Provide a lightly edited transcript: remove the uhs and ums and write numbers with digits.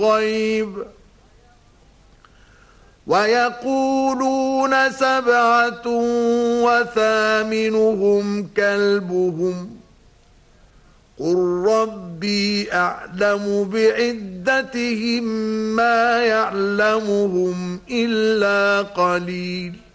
الغيب ويقولون 7 وثامنهم كلبهم قل ربي أعلم بعدتهم ما يعلمهم إلا قليل